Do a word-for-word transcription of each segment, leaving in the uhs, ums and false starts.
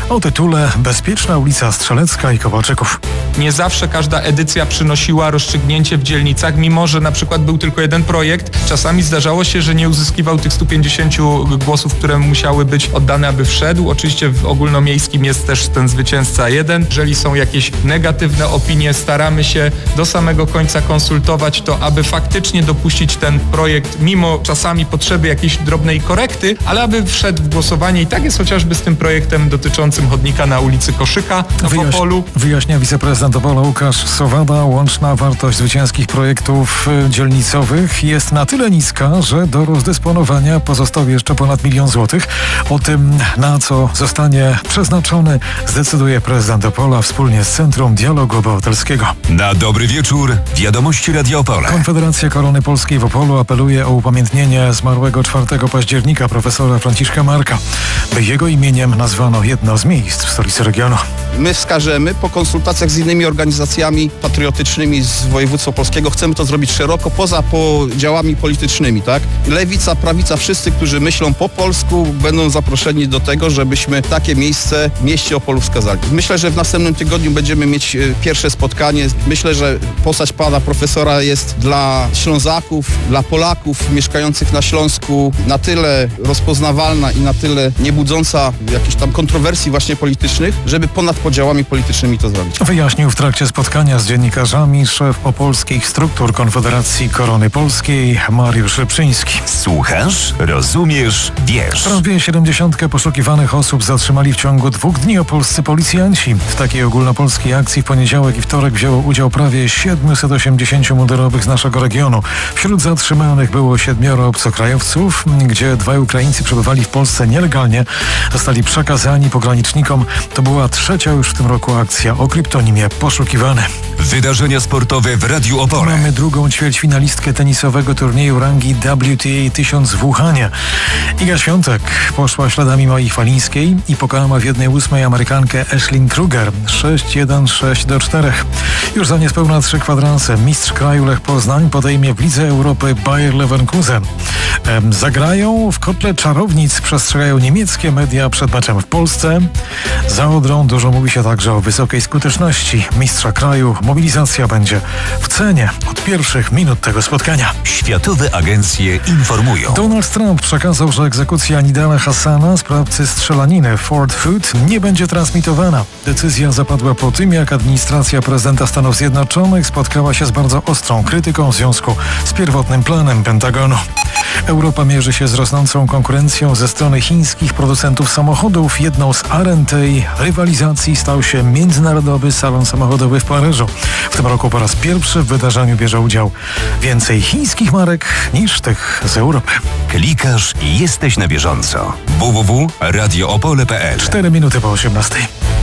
o tytule Bezpieczna ulica Strzelecka i Kowalczyków. Nie zawsze każda edycja przynosiła rozstrzygnięcie w dzielnicach, mimo że na przykład był tylko jeden projekt. Czasami zdarzało się, że nie uzyskiwał tych stu pięćdziesięciu głosów, które musiały być oddane, aby wszedł. Oczywiście w ogólnomiejskim jest też ten zwycięzca jeden. Jeżeli są jakieś negatywne opinie, staramy się do samego końca konsultować to, aby faktycznie dopuścić ten projekt, mimo czasami potrzeby jakiejś drobnej korekty, ale aby wszedł w głosowanie. I tak jest chociażby z tym projektem dotyczącym chodnika na ulicy Koszyka w Opolu. Wyjaśnia wiceprezydent Opola Łukasz Sowada. Łączna wartość zwycięskich projektów dzielnicowych jest na tyle niska, że do rozdysponowania pozostał jeszcze ponad milion złotych. O tym, na co zostanie przeznaczony, zdecyduje prezydent Opola wspólnie z Centrum Dialogu Obywatelskiego. Na dobry wieczór, wiadomości Radia Opole. Konfederacja Korony Polskiej w Opolu apeluje o upamiętnienie zmarłego czwartego października profesora Franciszka Marka, by jego imieniem nazwano jedno z miejsc w stolicy regionu. My wskażemy po konsultacjach z innymi organizacjami patriotycznymi z województwa opolskiego. Chcemy to zrobić szeroko, poza podziałami politycznymi, tak? Lewica, prawica, wszyscy, którzy myślą po polsku, będą zaproszeni do tego, żebyśmy takie miejsce w mieście Opolu wskazali. Myślę, że w następnym tygodniu będziemy mieć pierwsze spotkanie. Myślę, że postać pana profesora jest dla Ślązaków, dla Polaków mieszkających na Śląsku na tyle rozpoznawalna i na tyle nie budząca jakichś tam kontrowersji właśnie politycznych, żeby ponad podziałami politycznymi to zrobić. Wyjaśnił w trakcie spotkania z dziennikarzami szef opolskich struktur Konfederacji Korony Polskiej Mariusz Rybczyński. Słuchasz, rozumiesz, wiesz. Prawie siedemdziesiątkę poszukiwanych osób zatrzymali w ciągu dwóch dni opolscy policjanci. W takiej ogólnopolskiej akcji w poniedziałek i wtorek wzięło udział prawie siedemset osiemdziesięciu mundurowych z naszego regionu. Wśród zatrzymanych było siedmioro obcokrajowców, gdzie dwaj Ukraińcy przebywali w Polsce nielegalnie. Zostali przekazani pogranicznikom. To była trzecia już w tym roku akcja o kryptonimie Poszukiwany. Wydarzenia sportowe w Radiu Opole. Mamy drugą ćwierćfinalistkę tenisowego turnieju rangi W T A tysiąc w Wuhanie. Iga Świątek poszła śladami Mai Chwalińskiej i pokonała w jednej ósmej Amerykankę Ashlyn Kruger sześć jeden sześć do czterech. Już za niespełna trzy kwadranse mistrz kraju Lech Poznań podejmie w Lidze Europy Bayer Leverkusen. Ehm, zagrają w kotle czarownic, przestrzegają niemieckie media przed meczem w Polsce. Za Odrą dużo mówi się także o wysokiej skuteczności mistrza kraju. Mobilizacja będzie w cenie od pierwszych minut tego spotkania. Światowe agencje informują. Donald Trump przekazał, że egzekucja Nidala Hassana, sprawcy strzelaniny Fort Hood, nie będzie transmitowana. Decyzja zapadła po tym, jak administracja prezydenta Stanów Zjednoczonych spotkała się z bardzo ostrą krytyką w związku z pierwotnym planem Pentagonu. Europa mierzy się z rosnącą konkurencją ze strony chińskich producentów samochodów. Jedną z aren tej rywalizacji stał się Międzynarodowy Salon Samochodowy w Paryżu. W tym roku po raz pierwszy w wydarzeniu bierze udział więcej chińskich marek niż tych z Europy. Klikasz i jesteś na bieżąco. w w w kropka radio opole kropka p l. Cztery minuty po osiemnastej.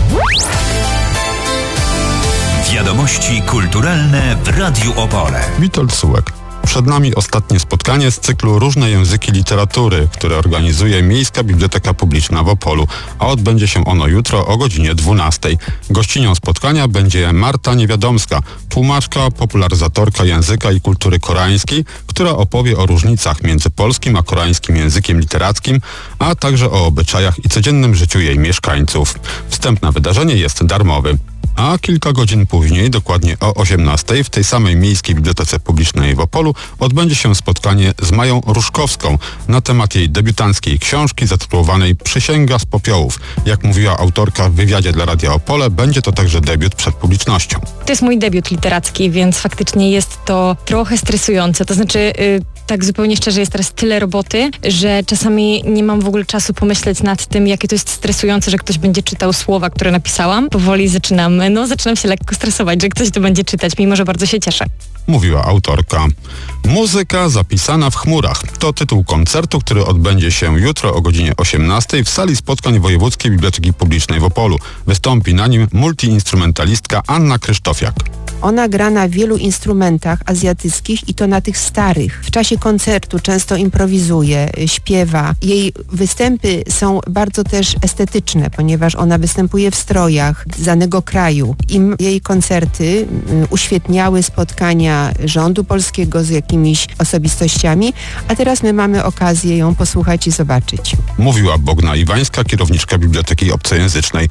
Wiadomości kulturalne w Radiu Opole. Witold Sułek. Przed nami ostatnie spotkanie z cyklu Różne języki literatury, które organizuje Miejska Biblioteka Publiczna w Opolu, a odbędzie się ono jutro o godzinie dwunastej. Gościnią spotkania będzie Marta Niewiadomska, tłumaczka, popularyzatorka języka i kultury koreańskiej, która opowie o różnicach między polskim a koreańskim językiem literackim, a także o obyczajach i codziennym życiu jej mieszkańców. Wstęp na wydarzenie jest darmowy. A kilka godzin później, dokładnie o osiemnastej, w tej samej Miejskiej Bibliotece Publicznej w Opolu odbędzie się spotkanie z Mają Różkowską na temat jej debiutanckiej książki zatytułowanej Przysięga z popiołów. Jak mówiła autorka w wywiadzie dla Radia Opole, będzie to także debiut przed publicznością. To jest mój debiut literacki, więc faktycznie jest to trochę stresujące. To znaczy... Yy... Tak zupełnie szczerze, jest teraz tyle roboty, że czasami nie mam w ogóle czasu pomyśleć nad tym, jakie to jest stresujące, że ktoś będzie czytał słowa, które napisałam. Powoli zaczynam, no zaczynam się lekko stresować, że ktoś to będzie czytać, mimo że bardzo się cieszę. Mówiła autorka. Muzyka zapisana w chmurach. To tytuł koncertu, który odbędzie się jutro o godzinie osiemnastej w sali spotkań Wojewódzkiej Biblioteki Publicznej w Opolu. Wystąpi na nim multiinstrumentalistka Anna Krysztofiak. Ona gra na wielu instrumentach azjatyckich i to na tych starych. W czasie koncertu często improwizuje, śpiewa. Jej występy są bardzo też estetyczne, ponieważ ona występuje w strojach z danego kraju. Im jej koncerty uświetniały spotkania rządu polskiego z jakimiś osobistościami, a teraz my mamy okazję ją posłuchać i zobaczyć. Mówiła Bogna Iwańska, kierowniczka Biblioteki Obcojęzycznej.